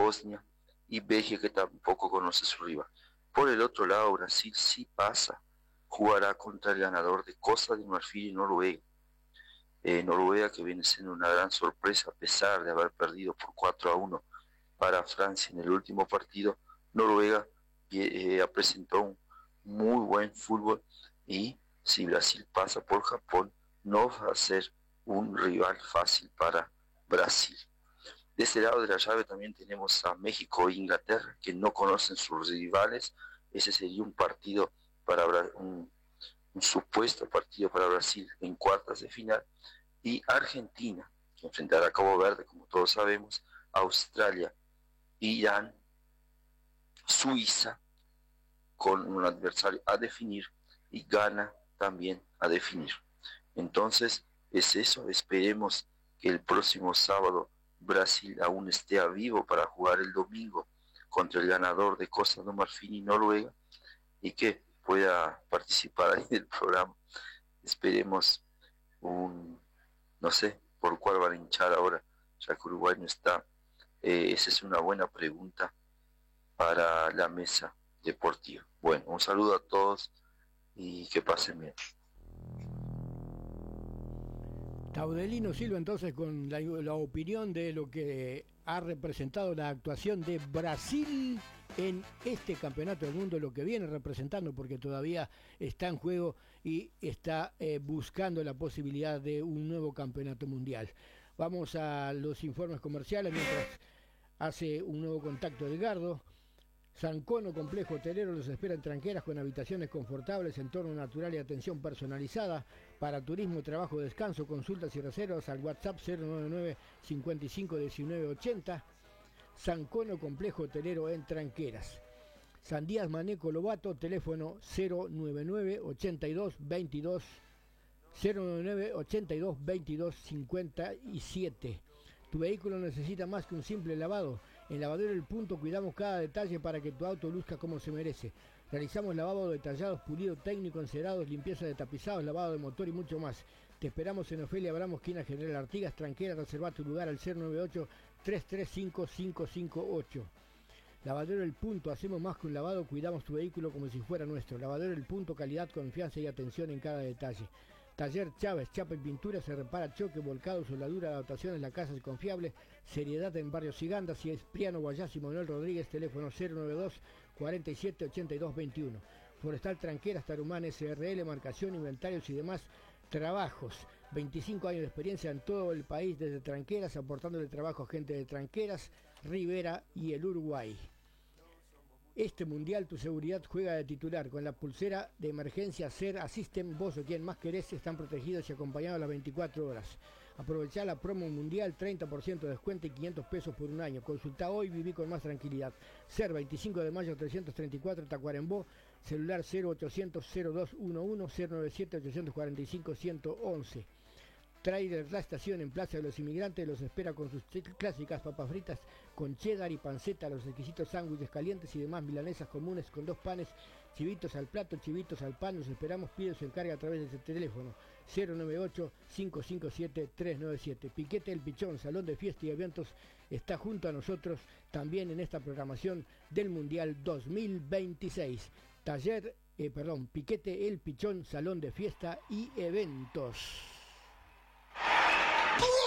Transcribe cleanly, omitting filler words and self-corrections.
Bosnia y Bélgica, que tampoco conoce su rival. Por el otro lado, Brasil sí pasa, jugará contra el ganador de Costa de Marfil y Noruega. Noruega, que viene siendo una gran sorpresa a pesar de haber perdido por 4-1 para Francia en el último partido. Noruega presentó un muy buen fútbol, y si Brasil pasa por Japón no va a ser un rival fácil para Brasil. De este lado de la llave también tenemos a México e Inglaterra, que no conocen sus rivales. Ese sería un partido para un supuesto partido para Brasil en cuartas de final. Y Argentina, que enfrentará a Cabo Verde, como todos sabemos, Australia, Irán, Suiza, con un adversario a definir, y Ghana también a definir. Entonces, es eso, esperemos que el próximo sábado Brasil aún esté a vivo para jugar el domingo contra el ganador de Costa de Marfil y Noruega, y que pueda participar ahí del programa. Esperemos no sé por cuál van a hinchar ahora, ya que Uruguay no está. Esa es una buena pregunta para la mesa deportiva. Bueno, un saludo a todos y que pasen bien. Taudelino Silva entonces con la opinión de lo que ha representado la actuación de Brasil en este campeonato del mundo, lo que viene representando, porque todavía está en juego y está buscando la posibilidad de un nuevo campeonato mundial. Vamos a los informes comerciales mientras hace un nuevo contacto Edgardo. Sancono Complejo Hotelero los espera en Tranqueras con habitaciones confortables, entorno natural y atención personalizada. Para turismo, trabajo, descanso, consultas y reservas al WhatsApp 099 55 19 80. Sancono Complejo Hotelero en Tranqueras. Sandías Maneco Lobato, teléfono 099 82 22 099 82 22 57. Tu vehículo necesita más que un simple lavado. En Lavadero El Punto cuidamos cada detalle para que tu auto luzca como se merece. Realizamos lavado detallados, pulido técnico, encerados, limpieza de tapizados, lavado de motor y mucho más. Te esperamos en Ofelia Abramos, esquina General Artigas, Tranquera. Reserva tu lugar al 098-335-558. Lavadero El Punto, hacemos más que un lavado, cuidamos tu vehículo como si fuera nuestro. Lavadero El Punto, calidad, confianza y atención en cada detalle. Taller Chávez, chapa y pintura, se repara choque, volcado, soldadura, adaptaciones, la casa es confiable, seriedad en Barrio Siganda. Si es Priano Guayás y Manuel Rodríguez, teléfono 092 47 82 21. Forestal Tranqueras, Tarumán SRL, marcación, inventarios y demás trabajos. 25 años de experiencia en todo el país desde Tranqueras, aportándole trabajo a gente de Tranqueras, Rivera y el Uruguay. Este mundial tu seguridad juega de titular. Con la pulsera de emergencia SER Assistem, vos o quien más querés están protegidos y acompañados las 24 horas. Aprovechá la promo mundial, 30% de descuento y 500 pesos por un año. Consultá hoy, viví con más tranquilidad. SER, 25 de mayo 334, Tacuarembó, celular 0800 0211 097 845 111. Trailer La Estación en Plaza de los Inmigrantes los espera con sus clásicas papas fritas con cheddar y panceta, los exquisitos sándwiches calientes y demás milanesas comunes con 2 panes, chivitos al plato, chivitos al pan. Los esperamos, pide su encarga a través de este teléfono 098-557-397. Piquete El Pichón, Salón de Fiesta y Eventos, está junto a nosotros también en esta programación del Mundial 2026. Piquete El Pichón, Salón de Fiesta y Eventos.